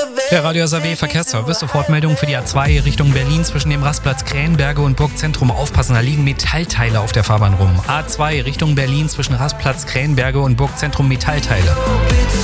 Der Radio SAW Verkehrsservice, Sofortmeldung für die A2 Richtung Berlin zwischen dem Rastplatz Krähenberge und Burgzentrum. Aufpassen, da liegen Metallteile auf der Fahrbahn rum. A2 Richtung Berlin zwischen Rastplatz Krähenberge und Burgzentrum, Metallteile.